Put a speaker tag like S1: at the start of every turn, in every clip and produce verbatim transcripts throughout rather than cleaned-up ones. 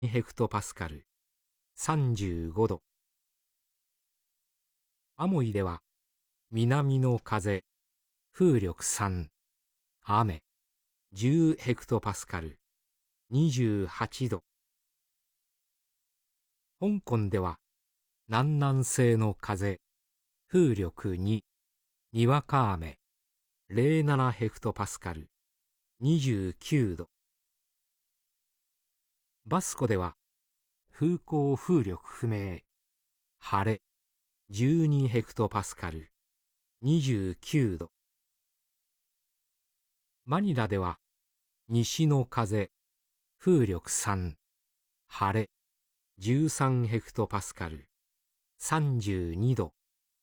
S1: ヘクトパスカル、さんじゅうごど。アモイでは、南の風、風力さん、雨、じゅうヘクトパスカル、にじゅうはちど。香港では、南南西の風、風力に、にわか雨、ゼロななヘクトパスカル、にじゅうきゅうど。バスコでは、風向風力不明、晴れ、じゅうにヘクトパスカル、にじゅうきゅうど。マニラでは、西の風、風力さん、晴れ、じゅうさんヘクトパスカル、さんじゅうにど。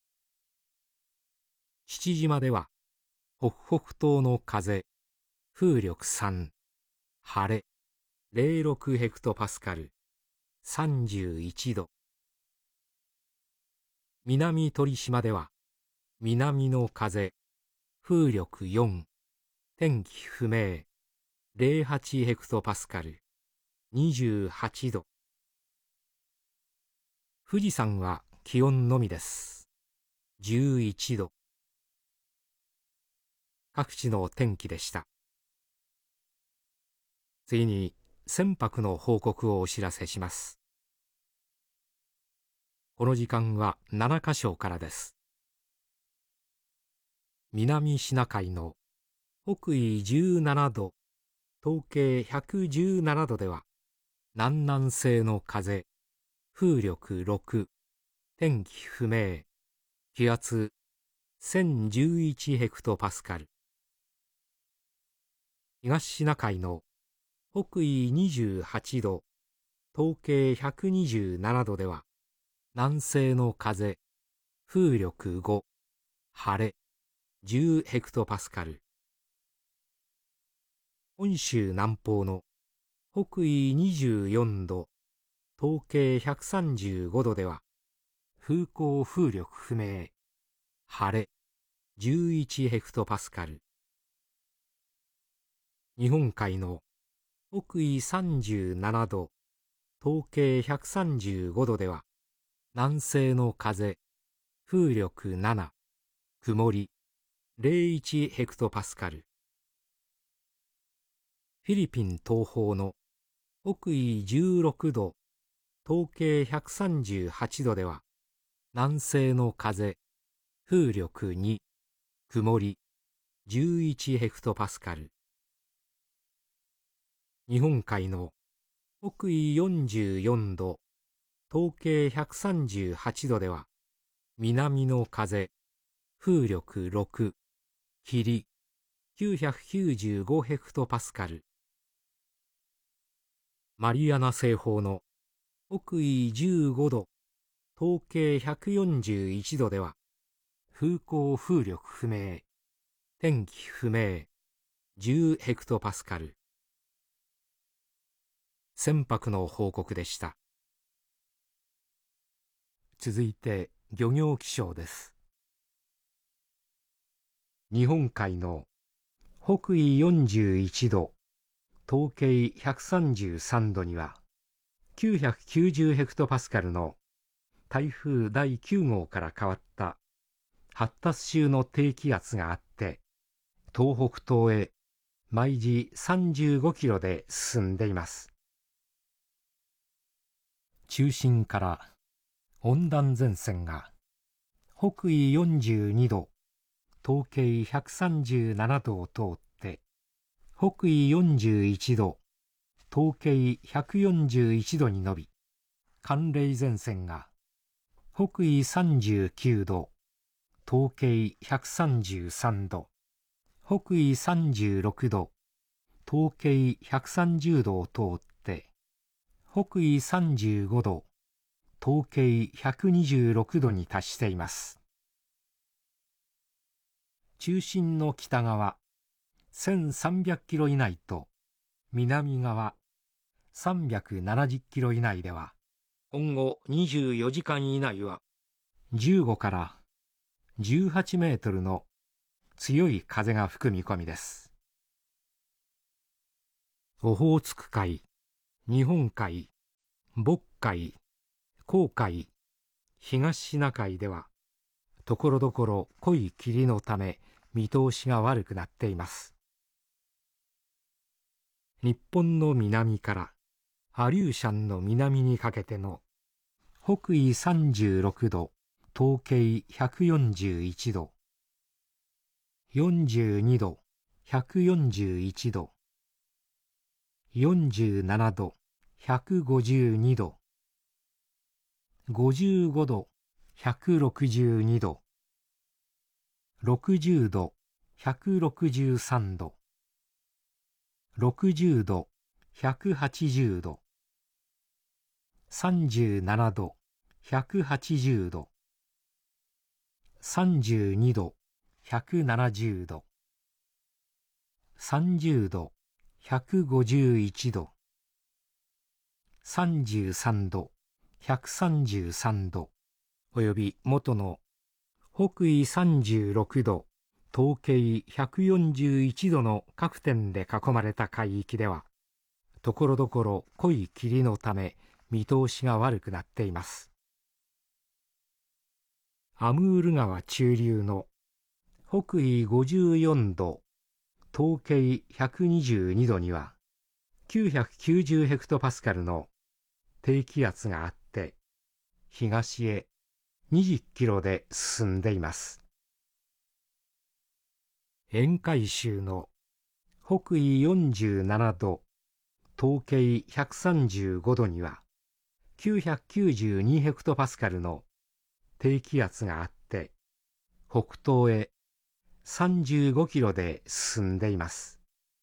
S1: 父島では、北北東の風、風力さん、晴れ、ゼロろくヘクトパスカル、さんじゅういちど。南鳥島では、南の風、風力よん、天気不明、ゼロはちヘクトパスカル、にじゅうはちど。富士山は気温のみです。じゅういちど。各地の天気でした。次に船舶の報告をお知らせします。この時間はななカ所からです。南シナ海の北緯じゅうななど、東経ひゃくじゅうななどでは、南南西の風、風力ろく、天気不明、気圧せんじゅういちヘクトパスカル。東シナ海の北緯にじゅうはちど、東経ひゃくにじゅうななどでは、南西の風、風力ご、晴れ、じゅうヘクトパスカル。本州南方の北緯にじゅうよんど、東経ひゃくさんじゅうごどでは、風向風力不明、晴れ、じゅういちヘクトパスカル。日本海の北緯さんじゅうななど、東経ひゃくさんじゅうごどでは、南西の風、風力なな、曇り、ゼロいちヘクトパスカル。フィリピン東方の北緯じゅうろくど、東経ひゃくさんじゅうはちどでは、南西の風、風力に、曇り、じゅういちヘクトパスカル。日本海の北緯よんじゅうよんど、東経ひゃくさんじゅうはちどでは、南の風、風力ろく、霧、きゅうひゃくきゅうじゅうごヘクトパスカル。マリアナ西方の北緯じゅうごど、東経ひゃくよんじゅういちどでは、風向風力不明、天気不明、じゅうヘクトパスカル。船舶の報告でした。続いて漁業気象です。日本海の北緯よんじゅういちど、東経ひゃくさんじゅうさんどには、きゅうひゃくきゅうじゅうヘクトパスカルの台風だいきゅうごうから変わった発達中の低気圧があって、東北東へ毎時さんじゅうごキロで進んでいます。中心から温暖前線が北緯よんじゅうにど、東経ひゃくさんじゅうななどを通って、北緯よんじゅういちど、東経ひゃくよんじゅういちどに伸び、寒冷前線が北緯さんじゅうきゅうど、東経ひゃくさんじゅうさんど、北緯さんじゅうろくど、東経ひゃくさんじゅうどを通って、北緯さんじゅうごど、東経ひゃくにじゅうろくどに達しています。中心の北側せんさんびゃくキロ以内と南側さんびゃくななじゅっキロ以内では、今後にじゅうよじかん以内はじゅうごからじゅうはちメートルの強い風が吹く見込みです。オホーツク海、日本海、 渤海、黄海、東シナ海ではところどころ濃い霧のため見通しが悪くなっています。日本の南からアリューシャンの南にかけての北緯さんじゅうろくど、東経ひゃくよんじゅういちど、よんじゅうにど、ひゃくよんじゅういちど、よんじゅうななど、ひゃくごじゅうにど、ごじゅうごど、ひゃくろくじゅうにど、ろくじゅうど、ひゃくろくじゅうさんど、ろくじゅうど、ひゃくはちじゅうど、さんじゅうななど、ひゃくはちじゅうど、さんじゅうにど、ひゃくななじゅうど、さんじゅうど、ひゃくごじゅういちど、さんじゅうさんど、ひゃくさんじゅうさんど、および元の北緯さんじゅうろくど、東経ひゃくよんじゅういちどの各点で囲まれた海域では、ところどころ濃い霧のため見通しが悪くなっています。アムール川中流の北緯ごじゅうよんど、東経ひゃくにじゅうにどにはきゅうひゃくきゅうじゅうヘクトパスカルの低気圧があって、東へにじゅっキロで進んでいます。沿海州の北緯よんじゅうななど、東経ひゃくさんじゅうごどにはきゅうひゃくきゅうじゅうにヘクトパスカルの低気圧があって、北東へさんじゅうごキロで進んでいます。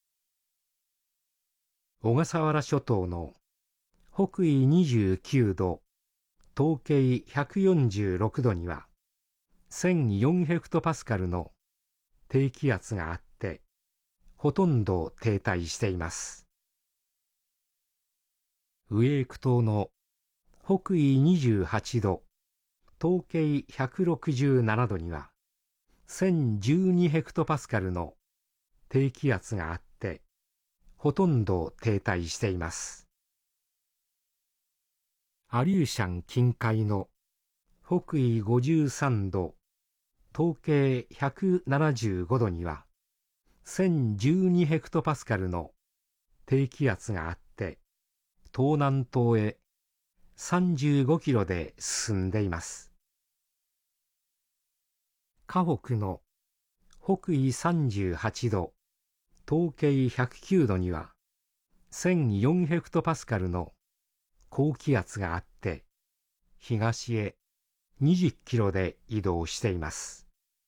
S1: 小笠原諸島の北緯にじゅうきゅうど、東経ひゃくよんじゅうろくどにはせんよんヘクトパスカルの低気圧があって、ほとんど停滞しています。ウエーク島の北緯にじゅうはちど、東経ひゃくろくじゅうななどにはせんじゅうにヘクトパスカルの低気圧があって、ほとんど停滞しています。アリューシャン近海の北緯ごじゅうさんど、東経ひゃくななじゅうごどにはせんじゅうにヘクトパスカルの低気圧があって、東南東へさんじゅうごキロで進んでいます。河北の北緯さんじゅうはちど、東経ひゃくきゅうどにはせんよんヘクトパスカルの高気圧があって、東へにじゅっキロで移動しています。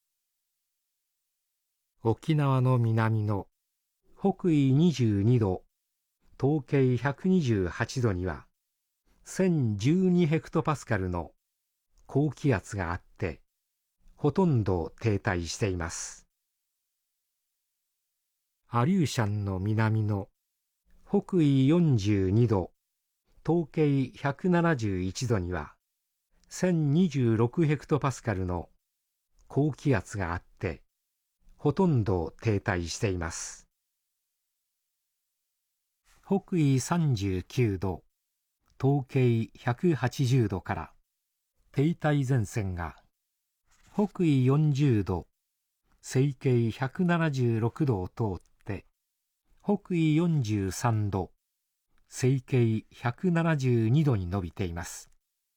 S1: 沖縄の南の北緯にじゅうにど、東経ひゃくにじゅうはちどにはせんじゅうにヘクトパスカルの高気圧があって、ほとんど停滞しています。アリューシャンの南の北緯よんじゅうにど、東経ひゃくななじゅういちどにはせんにじゅうろくヘクトパスカルの高気圧があって、ほとんど停滞しています。北緯さんじゅうきゅうど、東経ひゃくはちじゅうどから停滞前線が北緯よんじゅうど、西経ひゃくななじゅうろくどを通って北緯よんじゅうさんど、西経ひゃくななじゅうにどに伸びています。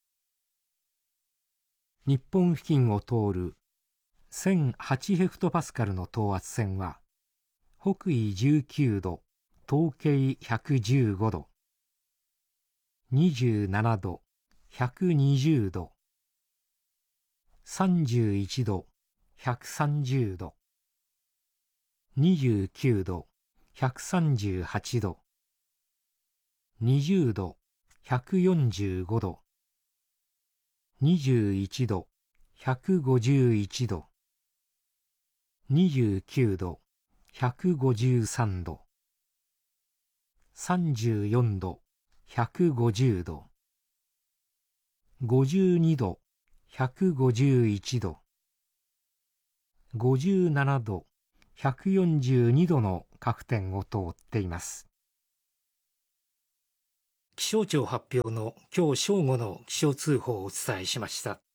S1: 日本付近を通るせんはちヘクトパスカルの等圧線は北緯じゅうきゅうど、東経ひゃくじゅうごど、にじゅうななど、ひゃくにじゅうど、さんじゅういちど、ひゃくさんじゅうど、にじゅうきゅうど、ひゃくさんじゅうはちど、にじゅうど、ひゃくよんじゅうごど、にじゅういちど、ひゃくごじゅういちど、にじゅうきゅうど、ひゃくごじゅうさんど、さんじゅうよんど、ひゃくごじゅうど、ごじゅうにど、ひゃくごじゅういちど、ごじゅうななど、ひゃくよんじゅうにどの各点を通っています。 気象庁発表の今日正午の気象通報をお伝えしました。